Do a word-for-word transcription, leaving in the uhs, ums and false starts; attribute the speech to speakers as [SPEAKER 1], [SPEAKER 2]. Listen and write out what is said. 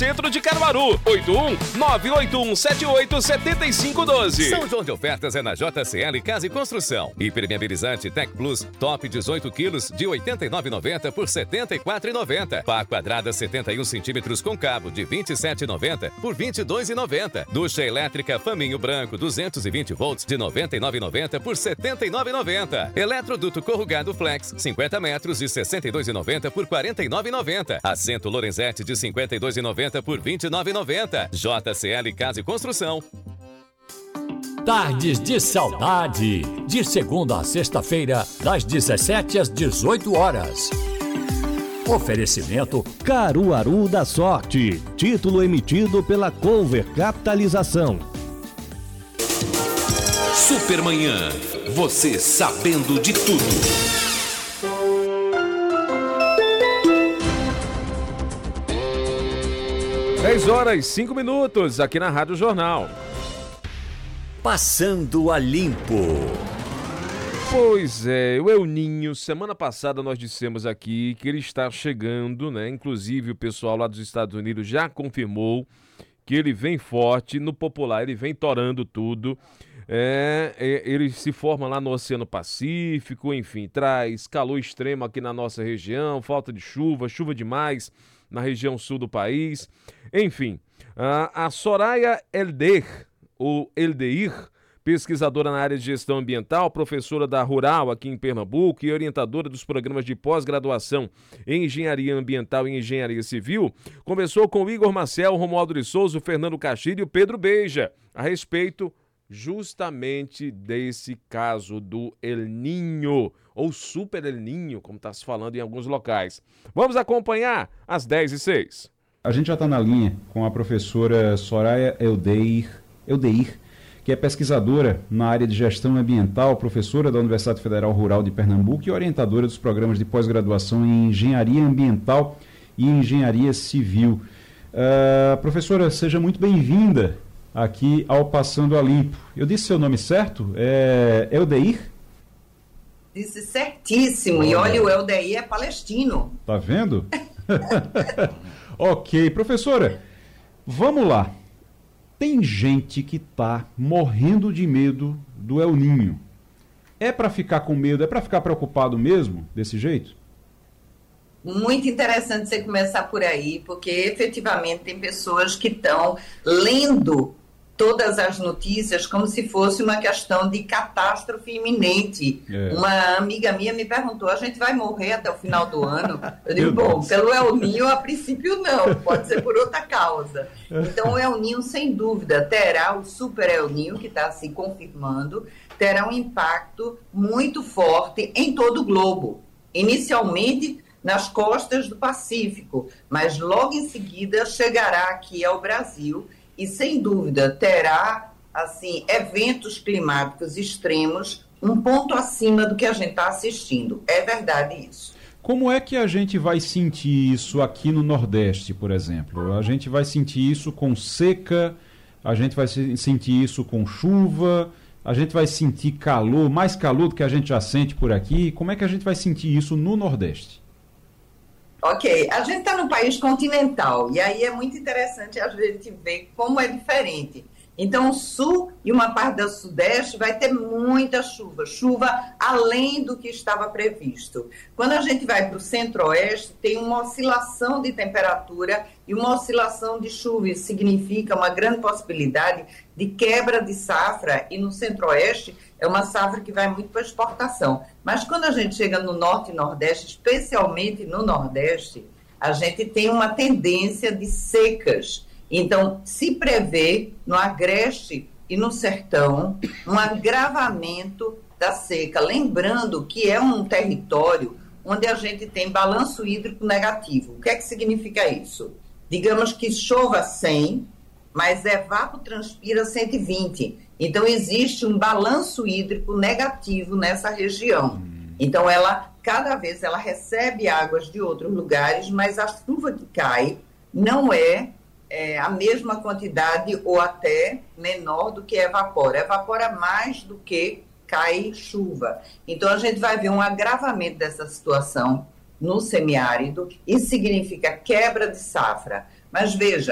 [SPEAKER 1] centro de Caruaru. oito um nove oito um sete oito sete cinco um dois.
[SPEAKER 2] São João de ofertas é na J C L Casa e Construção. Impermeabilizante Tec Plus Top dezoito quilos de oitenta e nove reais e noventa centavos por setenta e quatro reais e noventa centavos. Pá quadrada setenta e um centímetros com cabo de vinte e sete reais e noventa centavos por vinte e dois reais e noventa centavos. Ducha elétrica Faminho Branco duzentos e vinte volts de noventa e nove reais e noventa centavos por setenta e nove reais e noventa centavos. Eletroduto corrugado Flex cinquenta metros de sessenta e dois reais e noventa centavos por quarenta e nove reais e noventa centavos. Assento Lorenzetti de cinquenta e dois reais e noventa centavos por vinte e nove reais e noventa centavos. J C L Casa e Construção.
[SPEAKER 3] Tardes de Saudade, de segunda a sexta-feira, das dezessete às dezoito horas. Oferecimento Caruaru da Sorte, título emitido pela Cover Capitalização.
[SPEAKER 4] Supermanhã, você sabendo de tudo.
[SPEAKER 1] dez horas e cinco minutos aqui na Rádio Jornal.
[SPEAKER 3] Passando a Limpo.
[SPEAKER 1] Pois é, o El Ninho, semana passada nós dissemos aqui que ele está chegando, né? Inclusive o pessoal lá dos Estados Unidos já confirmou que ele vem forte, no popular ele vem torando tudo. É, ele se forma lá no Oceano Pacífico, enfim, traz calor extremo aqui na nossa região, falta de chuva, chuva demais na região sul do país. Enfim, a, a Soraya Elder, ou Eldeir, pesquisadora na área de gestão ambiental, professora da Rural aqui em Pernambuco e orientadora dos programas de pós-graduação em Engenharia Ambiental e Engenharia Civil, conversou com o Igor Marcel, Romualdo de Souza, o Fernando Castilho e o Pedro Beija a respeito justamente desse caso do El Ninho, ou Super El Ninho, como está se falando em alguns locais. Vamos acompanhar às dez e seis.
[SPEAKER 5] A gente já está na linha com a professora Soraya Eldeir, Eldeir, que é pesquisadora na área de gestão ambiental, professora da Universidade Federal Rural de Pernambuco e orientadora dos programas de pós-graduação em Engenharia Ambiental e Engenharia Civil. Uh, professora, seja muito bem-vinda aqui ao Passando a Limpo. Eu disse seu nome certo? É Eldeir?
[SPEAKER 6] Disse certíssimo. Olha. E olha, o Eldeir é palestino.
[SPEAKER 5] Tá vendo? Ok. Professora, vamos lá. Tem gente que está morrendo de medo do El Ninho. É para ficar com medo, é para ficar preocupado mesmo, desse jeito?
[SPEAKER 6] Muito interessante você começar por aí, porque efetivamente tem pessoas que estão lendo todas as notícias como se fosse uma questão de catástrofe iminente. É. Uma amiga minha me perguntou, a gente vai morrer até o final do ano? Eu digo, bom, pelo El Ninho, a princípio não, pode ser por outra causa. Então o El Ninho, sem dúvida, terá o Super El Ninho, que está se confirmando, terá um impacto muito forte em todo o globo. Inicialmente nas costas do Pacífico, mas logo em seguida chegará aqui ao Brasil e, sem dúvida, terá, assim, eventos climáticos extremos um ponto acima do que a gente está assistindo. É verdade isso.
[SPEAKER 5] Como é que a gente vai sentir isso aqui no Nordeste, por exemplo? A gente vai sentir isso com seca, a gente vai sentir isso com chuva, a gente vai sentir calor, mais calor do que a gente já sente por aqui. Como é que a gente vai sentir isso no Nordeste?
[SPEAKER 6] Ok, a gente está num país continental e aí é muito interessante a gente ver como é diferente. Então o sul e uma parte do sudeste vai ter muita chuva, chuva além do que estava previsto. Quando a gente vai para o centro-oeste, tem uma oscilação de temperatura e uma oscilação de chuva. Isso significa uma grande possibilidade de quebra de safra, e no centro-oeste é uma safra que vai muito para exportação. Mas quando a gente chega no norte e nordeste, especialmente no nordeste, a gente tem uma tendência de secas. Então, se prevê no agreste e no sertão um agravamento da seca. Lembrando que é um território onde a gente tem balanço hídrico negativo. O que é que significa isso? Digamos que chova cem, mas evapotranspira cento e vinte. Então, existe um balanço hídrico negativo nessa região. Então, ela, cada vez ela recebe águas de outros lugares, mas a chuva que cai não é, é a mesma quantidade ou até menor do que evapora. Evapora mais do que cai chuva. Então, a gente vai ver um agravamento dessa situação no semiárido. Isso significa quebra de safra. Mas, veja,